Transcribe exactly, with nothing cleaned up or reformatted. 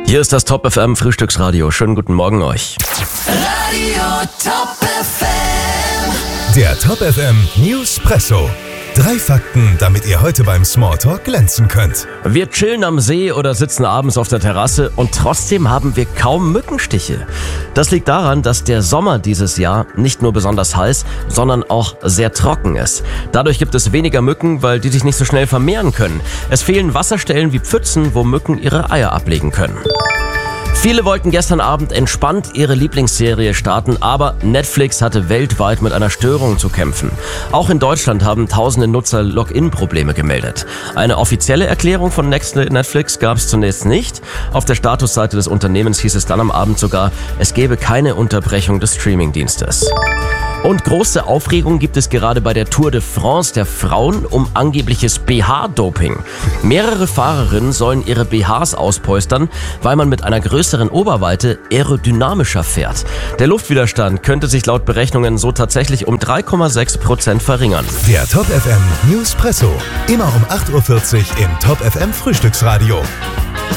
Hier ist das Top F M Frühstücksradio. Schönen guten Morgen euch. Radio Top F M. Der Top F M Newspresso. Drei Fakten, damit ihr heute beim Smalltalk glänzen könnt. Wir chillen am See oder sitzen abends auf der Terrasse und trotzdem haben wir kaum Mückenstiche. Das liegt daran, dass der Sommer dieses Jahr nicht nur besonders heiß, sondern auch sehr trocken ist. Dadurch gibt es weniger Mücken, weil die sich nicht so schnell vermehren können. Es fehlen Wasserstellen wie Pfützen, wo Mücken ihre Eier ablegen können. Viele wollten gestern Abend entspannt ihre Lieblingsserie starten, aber Netflix hatte weltweit mit einer Störung zu kämpfen. Auch in Deutschland haben tausende Nutzer Login-Probleme gemeldet. Eine offizielle Erklärung von Netflix gab es zunächst nicht. Auf der Statusseite des Unternehmens hieß es dann am Abend sogar, es gebe keine Unterbrechung des Streamingdienstes. Und große Aufregung gibt es gerade bei der Tour de France der Frauen um angebliches B H-Doping. Mehrere Fahrerinnen sollen ihre B Hs auspolstern, weil man mit einer größeren Oberweite aerodynamischer fährt. Der Luftwiderstand könnte sich laut Berechnungen so tatsächlich um drei Komma sechs Prozent verringern. Der Top F M Newspresso. Immer um acht Uhr vierzig im Top F M Frühstücksradio.